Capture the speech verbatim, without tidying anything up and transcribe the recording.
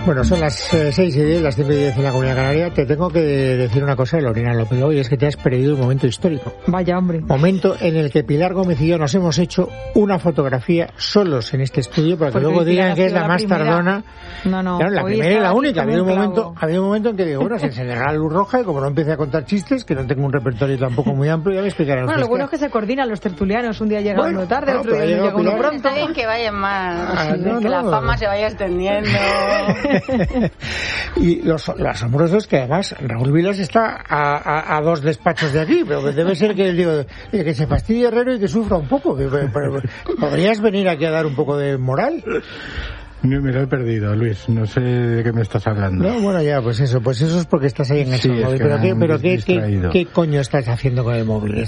Bueno, son las eh, seis y diez, las cinco y diez en la Comunidad Canaria. Te tengo que decir una cosa de Lorena López hoy, es que te has perdido un momento histórico. Vaya, hombre. Momento en el que Pilar Gómez y yo nos hemos hecho una fotografía solos en este estudio para que Porque luego digan que es la, la más primera. tardona. No, no. Claro, la Hoy primera y la estaba única. Ha aquí habido, un como un momento, clavo. ha habido un momento en que digo, bueno, se encenderá la luz roja y como no empiece a contar chistes, que no tengo un repertorio tampoco muy amplio, ya me explicarán Bueno, lo ustedes bueno es qué. que se coordinan los tertulianos. Un día llega Bueno, uno tarde, no, otro pero día llega llega uno Pilar. pronto. Está bien que vayan más, Ah, no, que no. la fama se vaya extendiendo. Y los, lo asombroso es que además Raúl Vilas está a, a, a dos despachos de aquí, pero debe ser que digo, que se fastidie Herrero y que sufra un poco. Que, pero, ¿podrías venir aquí a dar un poco de moral? No, me lo he perdido, Luis. No sé de qué me estás hablando. No, bueno, ya, pues eso, pues eso es porque estás ahí en el Sí, es móvil. que Pero, me qué, han pero qué, qué, distraído. ¿qué coño estás haciendo con el móvil?